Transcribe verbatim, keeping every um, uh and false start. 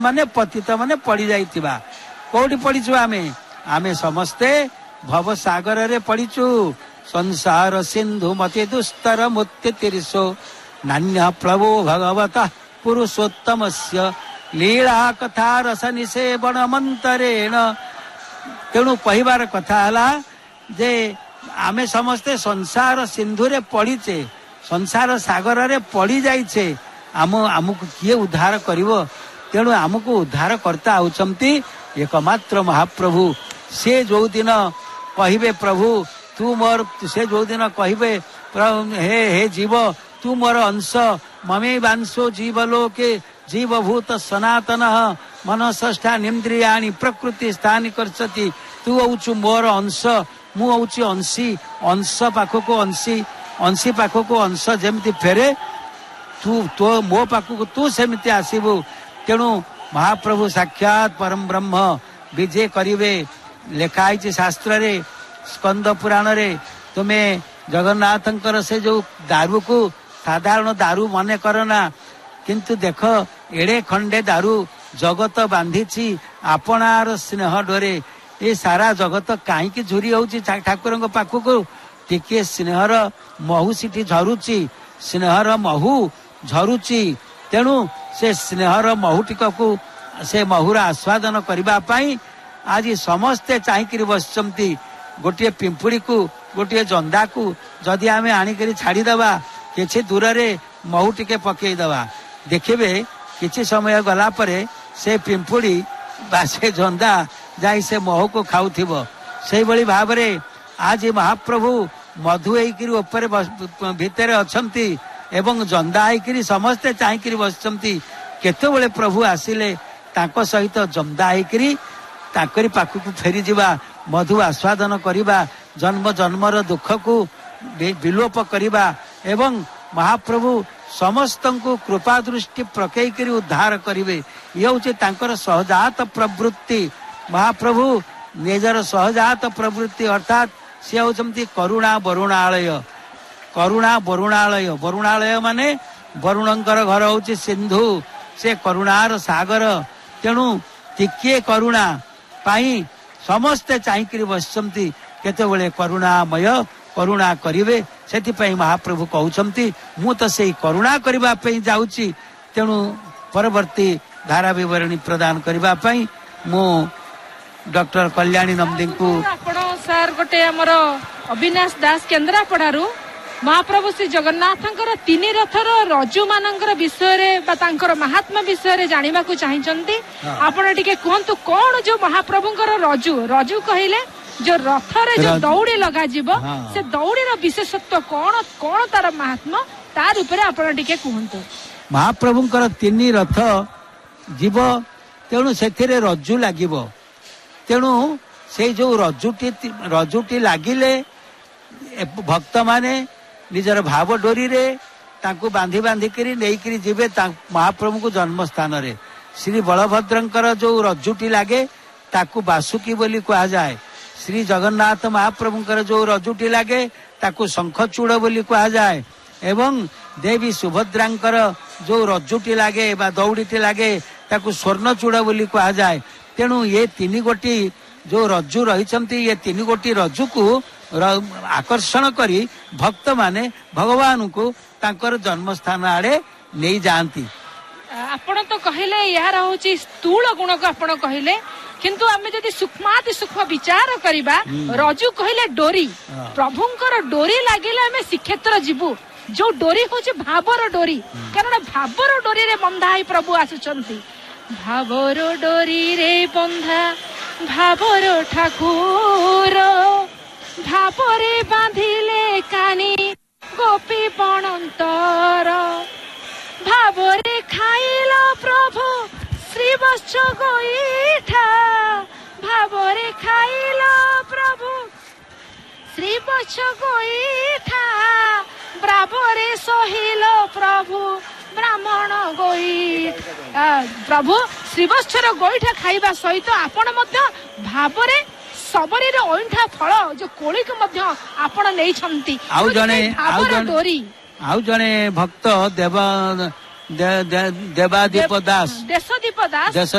माने पतित माने पड़ी जाइतिबा कोठी पड़ीछु आमे आमे समस्ते भव सागर रे पड़ीछु संसार सिंधु मति दुस्तर मुत्य तीर्षो नान्य प्रभो भगवतः पुरुषोत्तमस्य लीला कथा रस निसेवण मंतरेण। तेणु कहिबार कथा हला जे आमे समस्ते संसार सिंधु रे पड़ीचे संसार सागर रे पड़ी जाइछे आम आमको किए उद्धार करिवो। तेणु आमको उद्धार करता आउचंती एकमात्र महाप्रभु। से जो दिन कहिबे प्रभु तू मोर से जो दिन कहिबे हे हे जीव तू मोर अंश ममे वांशो जीवलोके जीवभूत सनातन मनसष्ठा निन्द्रियाणि प्रकृति स्थानी करसति तू हूचु मोर अंश मु हूची अंशी अंश पाखको अंशी अंशी पाखको अंश जेमती फेरे तू तो मो पाखको तू सेमती आसीबु। तेणु महाप्रभु साक्षात परम ब्रह्म विजय करिवे लेखाई शास्त्र रे स्कंद पुराण रे तुम्हें जगन्नाथंकर से जो दारू को साधारण दारू मने करना किंतु देख एड़े खंडे दारू जगत बांधीची आपणार स्नेह डोरे ये सारा जगत कहीं झुरी होची ठाकुर पाखक टिके स्नेहर महू सिठी झरुची स्नेहर महू झरुची। तेणु से स्नेहर महू टिकू से महूर आस्वादन करबा पाई आज समस्ते चाहिकी बसचंती। गोटे पिंपुड़ी को गोटे जंदा को जदि आमे आनिकरी छाड़ीदबा किछि दूर रे महू टिके पकेईदबा देखिबे किछि समय गला परे से पिंपुड़ी बा से जंदा जाई से महू को खाउथिबो। सेही भली भाबरे आज महाप्रभु मधु एकिरी ऊपर भितरे अछंती एवं जंदा एकिरी समस्ते चाहिकी बसचंती। केतेबेले प्रभु आसिले ताको सहित जंदा एकिरी ताकरी पाखକୁ फेरी जिबा मधु आस्वादन करिबा जन्म जन्मर दुख को विलोप करिबा एवं महाप्रभु समस्तंकु कृपा दृष्टि प्रकेई करी उद्धार करिवे। ये होचे तांकर सहजात प्रवृत्ति। महाप्रभु निजर सहजात प्रवृत्ति अर्थात से होचंती करुणा वरुणालय करुणा वरुणालय वरुणालय माने वरुणंकर घर होचे सिंधु से करुणार सागर। तेणु टिके करुणा पाई समस्ते चाहिकी बसचंती केतेबेले करुणामय करुणा करिवे। सेति पई महाप्रभु कहउचंती मु तो सेई करुणा करिबा पई जाउची। तेणु परवर्ती धारा विवरणी प्रदान करिबा पई मु डॉक्टर कल्याणी नंदी को आपण सर गोटे हमर अविनाश दास केन्द्रापड़ारू महाप्रभु श्री जगन्नाथंकर तीन रथर रजु मानकर विषय रे बा तांकर महात्मा विषय रे जानिबा को चाहिचंती। आपण टिके कहंतु कोन जो महाप्रभुंकर रजु रजु कहिले जो रथ रे जो दौड़ी लगा जीव से दौड़ी रो विशेषत्व कोन कोन तार महात्मा तार ऊपर आपण टिके कहंतु। महाप्रभुंकर तीन रथ जीव तेणु सेथिरे रज्जु लागिबो। तेणु से जो रज्जुटी रज्जुटी लागिले भक्त माने निजर भाव डोरी रे तांको बांधी बांधी करी नहीं करी जीवे महाप्रभु को जन्म स्थान रे। श्री बलभद्रंकर जो रज्जुटी लागे ताकू बासुकी बोली कहा जाए। श्री जगन्नाथ महाप्रभुंकर जो रज्जुटी लागे ताकू शंखचूड़ बोली कहा जाए। एवं देवी सुभद्रांकर जो रज्जुटी लागे बा दौड़ीटी लागे ताकू स्वर्णचूड़ बोली कहा जाए। तेणु ये तीन गोटी जो रज्जु रही ये तीन गोटी रज्जु को आकर्षण करी भक्त माने भगवान को तांकर जन्म स्थान आड़े नहीं जाती। आपण तो कहले यार होची स्थूल गुण को आपण कहले किंतु आमे जदी सूक्ष्माति सूक्ष्म विचार करिबा रज्जु कहले डोरी प्रभुंकर डोरी लागिले आमे श्रीक्षेत्र जीवु। जो डोरी होची भावर डोरी कारण भावर डोरी रे बंधाई प्रभु आसुचंती। भावर डोरी रे बंधा भावर ठाकुर भावरे बांधिले कानी गोपी बनंतर भावरे खाइल प्रभु श्री वत्स गोईठा भावरे खाइल प्रभु श्री वत्स गोईठा ब्रावरे सहिल प्रभु ब्राह्मण गोईठा प्रभु श्रीवत्सर गोईठा खाइबा सहित आपण मध्य भावरे सबरी रे ओंठा फल जो कोली को मध्य आपण नै छंती। आउ जने आउ जने डोरी आउ जने भक्त देव ଦେ- ଦେ- ଦେବାଦୀପ ଦାସ ଦେଶଦୀପ ଦାସ ଦେଶ